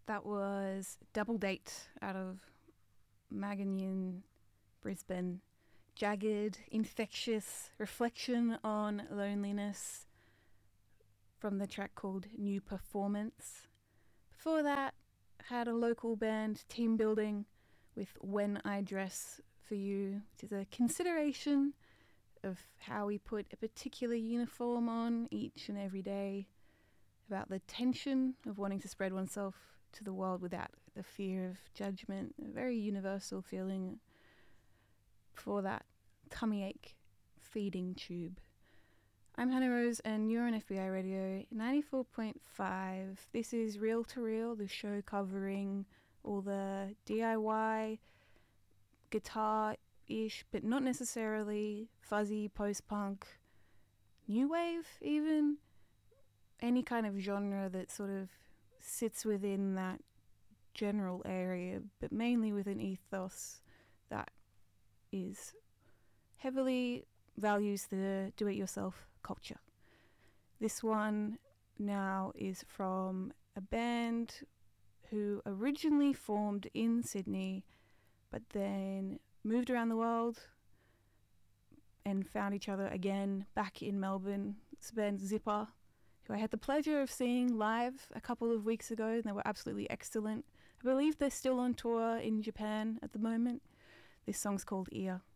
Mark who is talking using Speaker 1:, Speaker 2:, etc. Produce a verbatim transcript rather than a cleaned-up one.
Speaker 1: That was Double Date out of Magonian, Brisbane. Jagged, infectious reflection on loneliness from the track called New Performance. Before that, had a local band, Team Building, with When I Dress For You, which is a consideration of how we put a particular uniform on each and every day, about the tension of wanting to spread oneself to the world without the fear of judgment, a very universal feeling. Before that, Tummy Ache, Feeding Tube. I'm Hannah Rose and you're on F B I Radio ninety-four point five. This is Reel to Reel, the show covering all the D I Y, guitar-ish, but not necessarily fuzzy post-punk, new wave even, any kind of genre that sort of sits within that general area, but mainly with an ethos that is heavily values the do-it-yourself culture. This one now is from a band who originally formed in Sydney, but then moved around the world and found each other again back in Melbourne. It's the band Zipper, who I had the pleasure of seeing live a couple of weeks ago, and they were absolutely excellent. I believe they're still on tour in Japan at the moment. This song's called Ear.